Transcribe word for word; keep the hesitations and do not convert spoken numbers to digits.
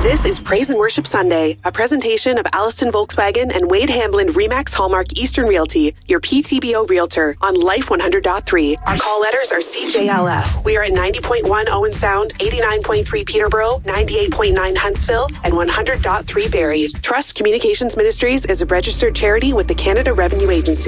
This is Praise and Worship Sunday, a presentation of Alliston Volkswagen and Wade Hamblin Remax Hallmark Eastern Realty, your P T B O Realtor on Life one hundred point three. Our call letters are C J L F. We are at ninety point one Owen Sound, eighty-nine point three Peterborough, ninety-eight point nine Huntsville, and one hundred point three Barrie. Trust Communications Ministries is a registered charity with the Canada Revenue Agency.